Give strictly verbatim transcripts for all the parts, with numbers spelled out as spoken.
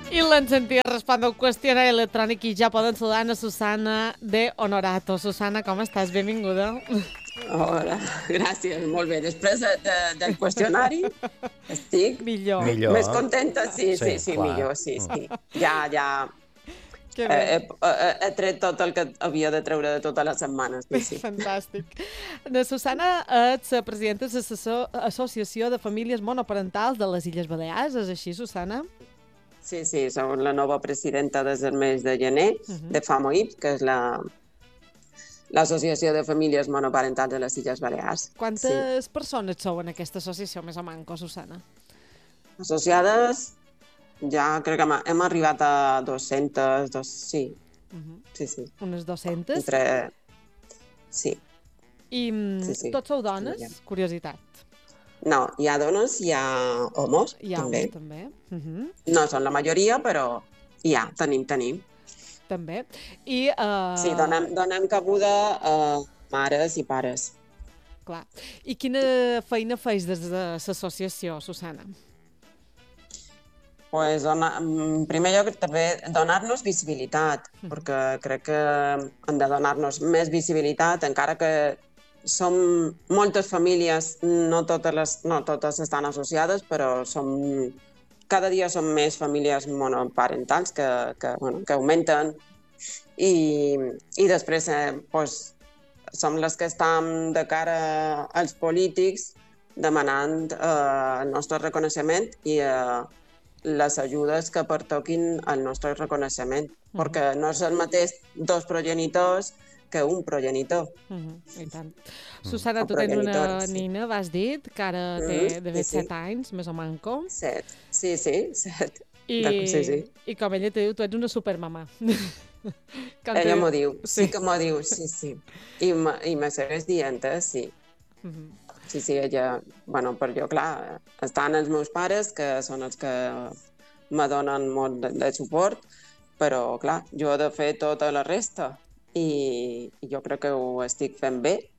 I l'han sentit respondre el qüestionari electrònic i ja poden saludar a Susana de Honorato. Susana, com estàs? Benvinguda. Hola, gràcies, molt bé. Després de, de, del qüestionari estic millor. millor. més contenta, sí, sí, sí, sí millor, sí, sí. Ja, ja he, he, he tret tot el que havia de treure de totes les setmanes. Sí, sí. Fantàstic. La Susana és la presidenta de l'Associació de Famílies Monoparentals de les Illes Balears. És així, Susana? Sí, sí, sou la nova presidenta des del mes de gener uh -huh. de FAMOIP, que és la l'Associació de Famílies Monoparentals de les Illes Balears. Quantes sí. persones sou en aquesta associació, més o manco, Susana? Associades, ja crec que hem, hem arribat a dues-centes, dos, sí. Uh -huh. Sí, sí. Unes dues-centes? Entre... Sí. I sí, sí. tots sou dones? Sí, curiositat. No, hi ha dones, hi ha homes, hi ha també. Homes, també. Uh -huh. No són la majoria, però hi ha, tenim, tenim. També. I, uh... Sí, donem, donem cabuda a mares i pares. Clar. I quina feina feis des de l'associació, Susana? Pues, dona, en primer lloc, també donar-nos visibilitat, mm. perquè crec que hem de donar-nos més visibilitat, encara que som moltes famílies, no totes, les, no totes estan associades, però som, cada dia som més famílies monoparentals que, que, bueno, que augmenten. I, i després eh, pues, som les que estem de cara als polítics demanant eh, el nostre reconeixement i eh, les ajudes que pertoquin al nostre reconeixement, mm. perquè no és el mateix dos progenitors que un progenitor. Uh -huh, I tant. Susana, tu tens una sí. nina, vas dit, que ara té de sí, set sí. anys, més o manco. Set, sí, sí, set. I, sí, sí. I com ella te diu, tu ets una supermamà. Ella m'ho diu, sí, sí que m'ho diu, sí, sí. I, i me segueix dient, eh, sí. Uh -huh. Sí, sí, ella, bueno, per jo, clar, estan els meus pares, que són els que me donen molt de, de suport, però, clar, jo he de fer tota la resta. I, i jo crec que ho estic fent bé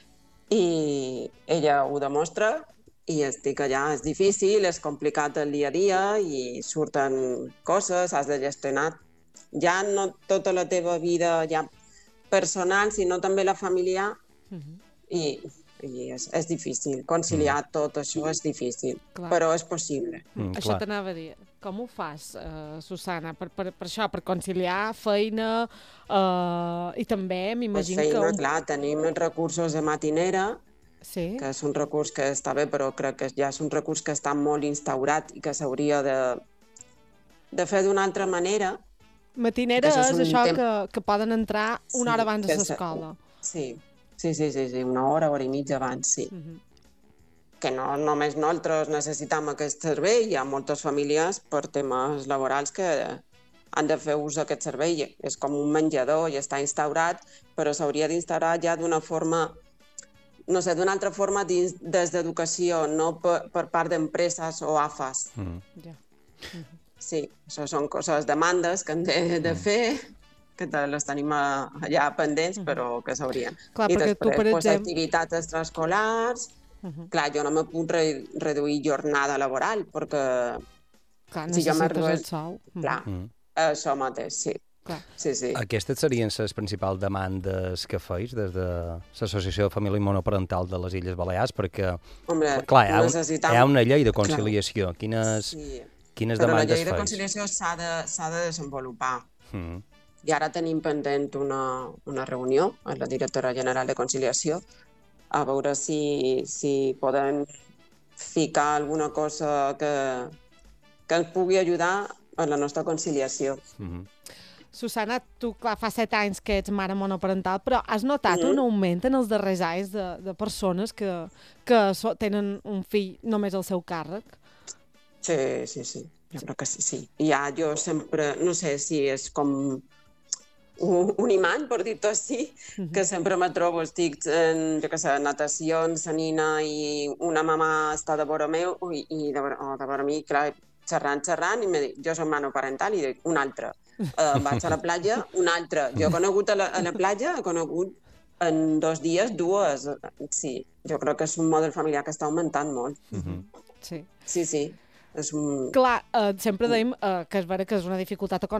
i ella ho demostra i estic allà. És difícil, és complicat el dia a dia i surten coses, has de gestionar ja no tota la teva vida ja personal, sinó també la familiar. Uh-huh. i, i és, és difícil, conciliar mm. tot això és difícil, clar. Però és possible. Mm, això t'anava a dir. Com ho fas, uh, Susana, per, per, per això, per conciliar feina uh, i també m'imagino pues feina, que... Un... clar, tenim els recursos de matinera, sí. que és un recurs que està bé, però crec que ja és un recurs que està molt instaurat i que s'hauria de, de fer d'una altra manera. Matinera és, és això temps... que, que poden entrar una hora sí, abans de l'escola. Sí, sí, sí, sí, sí, una hora, hora i mitja abans, sí. Uh -huh. Que no només nosaltres necessitam aquest servei, hi ha moltes famílies per temes laborals que han de fer ús d'aquest servei. És com un menjador i està instaurat, però s'hauria d'instaurar ja d'una forma, no sé, d'una altra forma dins, des d'educació, no per, per part d'empreses o A F As. Mm. Yeah. Mm-hmm. Sí, això són coses, demandes que hem de, de fer, que les tenim allà pendents, però que s'haurien. Clar, I després, tu, per pues, exemple... activitats extraescolars... Uh-huh. Clar, jo no me puc re reduir jornada laboral, perquè... Clar, necessites si jo el sou. Clar, uh-huh. això mateix, sí. Clar. Sí, sí. Aquestes serien les principals demandes que feis des de l'Associació de Família Monoparental de les Illes Balears, perquè, Hombre, clar, hi ha, necessitam... hi ha una llei de conciliació. Clar. Quines, sí. quines però demandes feis? Però la llei de conciliació s'ha de, de desenvolupar. Uh-huh. I ara tenim pendent una, una reunió amb la directora general de conciliació a veure si, si podem ficar alguna cosa que, que ens pugui ajudar a la nostra conciliació. Mm-hmm. Susana, tu, clar, fa set anys que ets mare monoparental, però has notat mm-hmm. un augment en els darrers anys de, de persones que, que so, tenen un fill només al seu càrrec? Sí, sí, sí, jo crec que sí, sí. I ja jo sempre, no sé si és com... un imant, per dir-ho així, uh-huh. que sempre me trobo, estic en, jo què sé, natació, en sa nina i una mamà està de vora meu i, i de, oh, de vora mi, clar, xerrant, xerrant, i me dic, jo soc monoparental, i dic, un altre. Uh, vaig a la platja, un altre. Jo he conegut a la, a la platja, he conegut en dos dies dues. Sí, jo crec que és un model familiar que està augmentant molt. Uh-huh. Sí. Sí, sí. És... Clar, eh, sempre dèiem eh, que és vera que és una dificultat econòmica,